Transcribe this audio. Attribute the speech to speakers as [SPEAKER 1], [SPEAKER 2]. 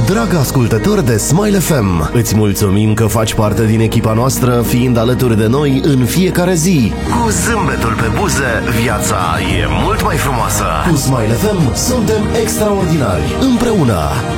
[SPEAKER 1] Drag ascultător de Smile FM, îți mulțumim că faci parte din echipa noastră, fiind alături de noi în fiecare zi. Cu zâmbetul pe buze, viața e mult mai frumoasă. Cu Smile FM suntem extraordinari. Împreună